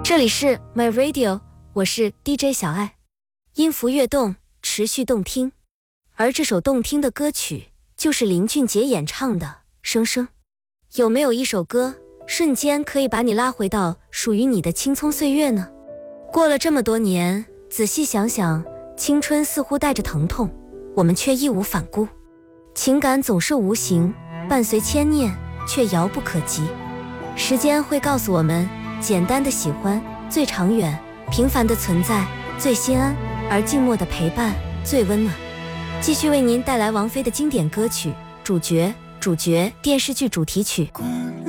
这里是 My Radio， 我是 DJ 小爱，音符跃动，持续动听。而这首动听的歌曲，就是林俊杰演唱的《生生》。有没有一首歌，瞬间可以把你拉回到属于你的青葱岁月呢？过了这么多年，仔细想想，青春似乎带着疼痛，我们却义无反顾。情感总是无形，伴随牵念，却遥不可及。时间会告诉我们，简单的喜欢最长远，平凡的存在最心安，而静默的陪伴最温暖。继续为您带来王菲的经典歌曲《主角》电视剧主题曲。